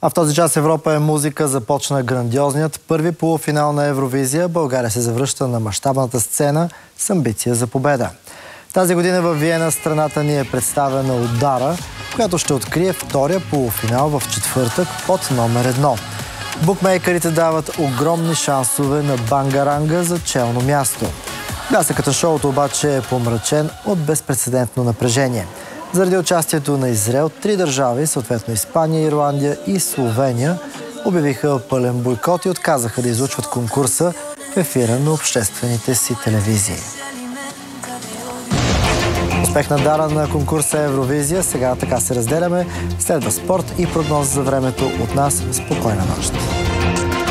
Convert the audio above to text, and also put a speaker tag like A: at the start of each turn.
A: А в този час Европа е музика започна грандиозният първи полуфинал на Евровизия. България се завръща на мащабната сцена с амбиция за победа. Тази година във Виена страната ни е представена от Дара, която ще открие втория полуфинал в четвъртък под номер 1. Букмейкерите дават огромни шансове на Бангаранга за челно място. Блясъкът на шоуто обаче е помрачен от безпрецедентно напрежение. Заради участието на Израел, 3 държави, съответно Испания, Ирландия и Словения, обявиха пълен бойкот и отказаха да излъчват конкурса в ефира на обществените си телевизии. Успех на Дара на конкурса Евровизия. Сега така се разделяме. Следва спорт и прогноз за времето от нас. Спокойна нощ!